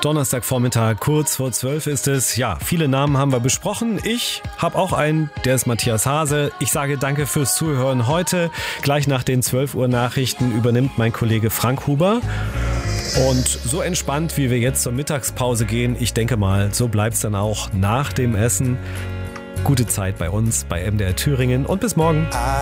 Donnerstagvormittag, kurz vor 12 ist es. Ja, viele Namen haben wir besprochen. Ich habe auch einen, der ist Matthias Hase. Ich sage danke fürs Zuhören heute. Gleich nach den 12 Uhr Nachrichten übernimmt mein Kollege Frank Huber. Und so entspannt, wie wir jetzt zur Mittagspause gehen, ich denke mal, so bleibt es dann auch nach dem Essen. Gute Zeit bei uns, bei MDR Thüringen und bis morgen.